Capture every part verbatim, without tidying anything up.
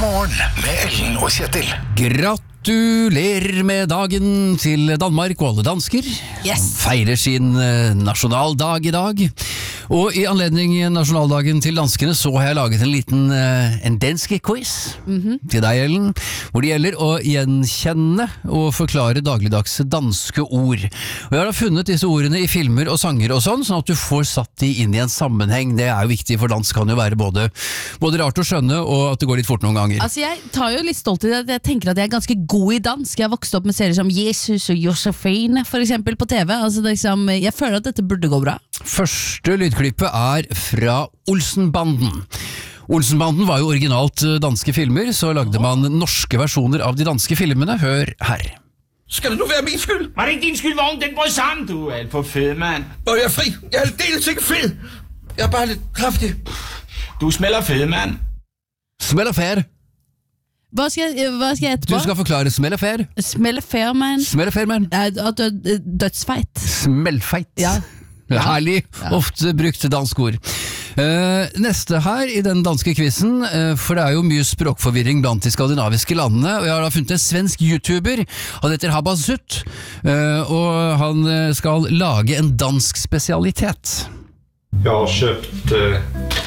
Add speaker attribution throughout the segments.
Speaker 1: Morgen med Ellen og Kjetil.
Speaker 2: Gratulerer med dagen til Danmark og alle dansker.
Speaker 3: Yes.
Speaker 2: Som feirer sin eh, nasjonaldag i dag. Og i anledning nasjonaldagen til danskene så har jeg laget en liten eh, en danske quiz mm-hmm. til deg, Ellen, hvor det gjelder å gjenkjenne og forklare dagligdagse danske ord. Og jeg har da funnet disse ordene i filmer og sanger og sånn, sånn at du får satt de inn i en sammenheng. Det er jo viktig, for dansk kan jo være både, både rart å skjønne og at det går litt fort noen ganger.
Speaker 3: Altså jeg tar jo litt stolt i det at jeg tenker at jeg er ganske god i dansk. Jeg har vokst opp med serier som Jesus og Josefine for eksempel på T V. Altså det er liksom, jeg føler at dette burde gå bra.
Speaker 2: Første lydklippet er fra Olsenbanden. Olsenbanden var jo originalt danske filmer, så lagde man norske versjoner av de danske filmene. Hør her.
Speaker 4: Skal det nu være min skyld?
Speaker 5: Var det ikke din skyld, vogn? Den brød sammen, du er alt for fed, mand.
Speaker 4: Nå, jeg er fri. Jeg er aldeles ikke fed. Jeg er bare lidt kraftig.
Speaker 5: Du smeller fed, mand.
Speaker 2: Smeller fær.
Speaker 3: Hva skal, jeg, hva skal jeg etterpå?
Speaker 2: Du skal forklare smeller fær.
Speaker 3: Smeller fær, man.
Speaker 2: Smeller fær, man.
Speaker 3: Ja, at du er dødsfeit.
Speaker 2: Smellfeit.
Speaker 3: Ja. Ja.
Speaker 2: Herlig,
Speaker 3: Ja.
Speaker 2: ofte brukt dansk ord. Uh, neste her i den danske quizen, uh, for det er jo mye språkforvirring blant de skandinaviske landene, og jeg har da funnet en svensk YouTuber, han heter Habazut, uh, og han skal lage en dansk spesialitet.
Speaker 6: Jeg har kjøpt eh,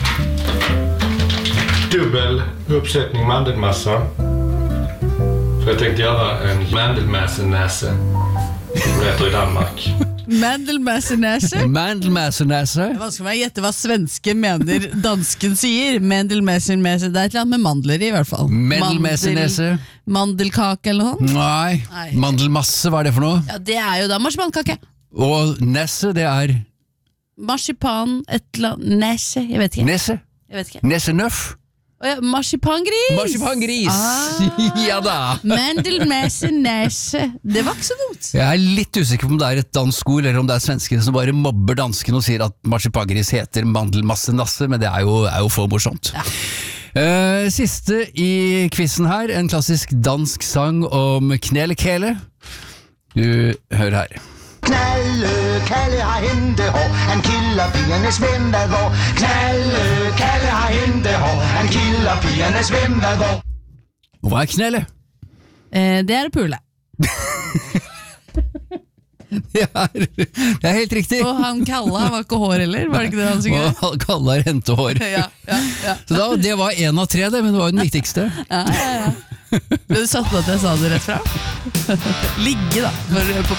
Speaker 6: dubbel uppsättning mandelmassa. For jeg tenkte gjøre en mandelmassenäse, som det heter i Danmark.
Speaker 3: Mandelmassenæse?
Speaker 2: Mandelmassenæse.
Speaker 3: Hva skal man gjette hva svenske mener dansken sier? Mandelmassenæse, det er et eller annet med mandler i hvert fall.
Speaker 2: Mandelmassenæse.
Speaker 3: Mandel, mandelkake eller noe?
Speaker 2: Nei.
Speaker 3: Nei.
Speaker 2: Mandelmasse, hva er det for noe?
Speaker 3: Ja, det er jo da marsipankake.
Speaker 2: Og nesse, det er
Speaker 3: Marsipan, et eller annet, nese, jeg vet ikke.
Speaker 2: nesse.
Speaker 3: Jeg vet ikke.
Speaker 2: Nessenøff.
Speaker 3: Å ja, marsipangris!
Speaker 2: Marsipangris.
Speaker 3: Ah.
Speaker 2: Ja da.
Speaker 3: Mandelmassenæse. Det var ikke så dumt.
Speaker 2: Jeg er litt usikker på om det er et dansk ord, eller om det er svenskene som bare mobber danskene og sier at marsipangris heter mandelmassenasse, men det er jo, er jo for morsomt.
Speaker 3: Ja.
Speaker 2: Uh, siste i quizen her, en klassisk dansk sang om knelekele. Du hører her.
Speaker 7: Knalle, Kalle har hentehår, han kilder pigernes hvem hvad hvor. Knalle, Kalle har hentehår, han kilder pigernes hvem hvad hvor.
Speaker 2: Hva er knelle?
Speaker 3: Eh, det er å pule.
Speaker 2: Det er, det er helt riktig.
Speaker 3: Og han Kalle har ikke hår heller, var det ikke det han synger?
Speaker 2: Og han kaller hentehår.
Speaker 3: Ja, ja, ja.
Speaker 2: Så da, det var en av tre det, men det var den viktigste.
Speaker 3: Ja, ja, ja. Du satt på at jeg sa det rett fra? Ligge da, for, på